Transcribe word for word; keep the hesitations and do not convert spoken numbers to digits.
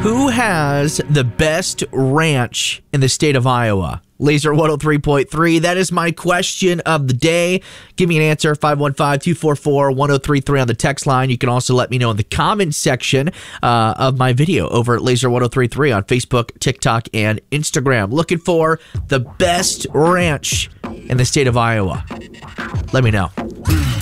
Who has the best ranch in the state of Iowa? Laser one oh three point three. That is my question of the day. Give me an answer. five one five, two four four, one oh three three on the text line. You can also let me know in the comments section uh, of my video over at Laser one oh three three on Facebook, TikTok, and Instagram. Looking for the best ranch in the state of Iowa. Let me know.